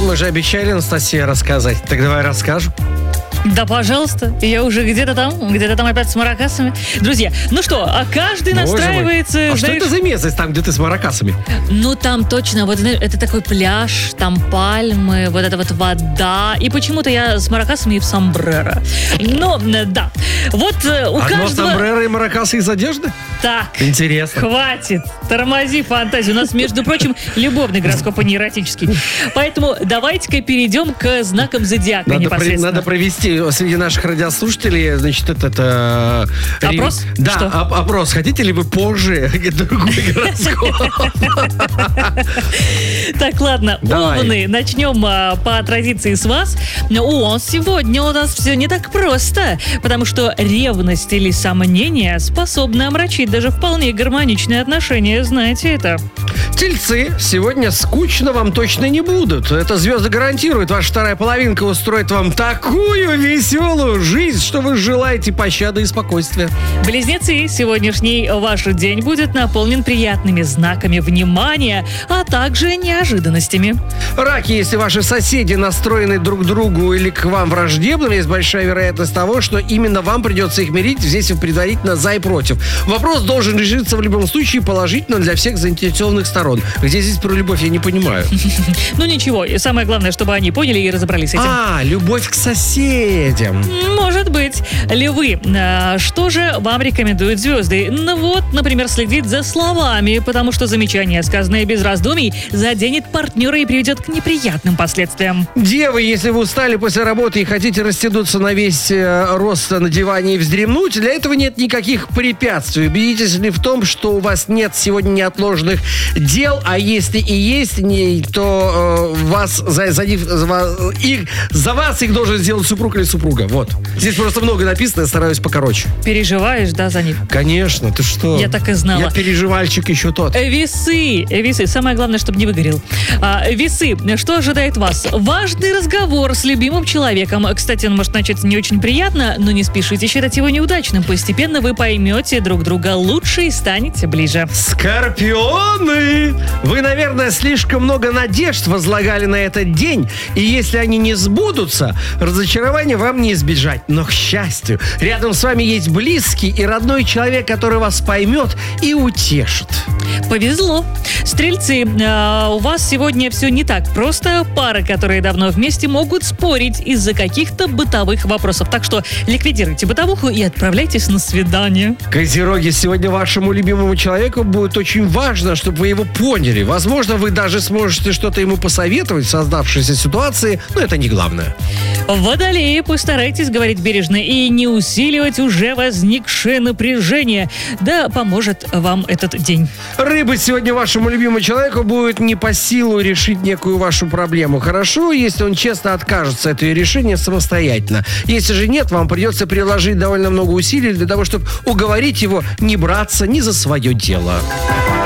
Мы же обещали, Анастасия, рассказать. Так давай расскажем. Да, пожалуйста. Я уже где-то там опять с маракасами. Друзья, ну что, а каждый настраивается... А что это за местность там, где ты с маракасами? Ну, там точно, вот это такой пляж, там пальмы, вот эта вот вода. И почему-то я с маракасами и в сомбреро. Но, да. Вот у каждого... сомбреро и маракасы из одежды? Так. Интересно. Хватит. Тормози фантазию. У нас, между прочим, любовный гороскоп, а не эротический. Поэтому давайте-ка перейдем к знакам зодиака непосредственно. Надо провести среди наших радиослушателей, значит, опрос? Да, что? Опрос. Хотите ли вы позже другой гороскоп? Так, ладно, Овны, начнем по традиции с вас. Сегодня у нас все не так просто, потому что ревность или сомнения способны омрачить даже вполне гармоничные отношения, знаете это. Тельцы, сегодня скучно вам точно не будут. Это звезды гарантируют. Ваша вторая половинка устроит вам такую веселую жизнь, что вы желаете пощады и спокойствия. Близнецы, сегодняшний ваш день будет наполнен приятными знаками внимания, а также неожиданностями. Раки, если ваши соседи настроены друг к другу или к вам враждебно, есть большая вероятность того, что именно вам придется их мирить, взвесив предварительно за и против. Вопрос должен решиться в любом случае положительно для всех заинтересованных сторон. Где здесь про любовь, я не понимаю. Ну ничего, и самое главное, чтобы они поняли и разобрались с этим. Любовь к соседям. Может быть. Львы, что же вам рекомендуют звезды? Ну вот, например, следить за словами, потому что замечание, сказанное без раздумий, заденет партнера и приведет к неприятным последствиям. Девы, если вы устали после работы и хотите растянуться на весь рост на диване и вздремнуть, для этого нет никаких препятствий. Убедитесь ли в том, что у вас нет сегодня неотложных дел, а если и есть, то за вас их должен сделать супруг или супруга. Вот. Здесь просто много написано, я стараюсь покороче. Переживаешь, да, за них? Конечно, ты что? Я так и знала. Я переживальчик еще тот. Весы. Самое главное, чтобы не выгорел. Весы. Что ожидает вас? Важный разговор с любимым человеком. Кстати, он может начаться не очень приятно, но не спешите считать его неудачным. Постепенно вы поймете друг друга лучше и станете ближе. Скорпионы! Вы, наверное, слишком много надежд возлагали на этот день, и если они не сбудутся, разочарования вам не избежать. Но, к счастью, рядом с вами есть близкий и родной человек, который вас поймет и утешит. Повезло. Стрельцы, у вас сегодня все не так просто. Пары, которые давно вместе, могут спорить из-за каких-то бытовых вопросов. Так что ликвидируйте бытовуху и отправляйтесь на свидание. Козероги, сегодня вашему любимому человеку будет очень важно, чтобы вы его поняли. Возможно, вы даже сможете что-то ему посоветовать в создавшейся ситуации, но это не главное. Водолеи, постарайтесь говорить бережно и не усиливать уже возникшее напряжение. Да поможет вам этот день. Рыбы, сегодня вашему любимому человеку будет не по силу решить некую вашу проблему. Хорошо, если он честно откажется от ее решения самостоятельно. Если же нет, вам придется приложить довольно много усилий для того, чтобы уговорить его не браться ни за свое дело.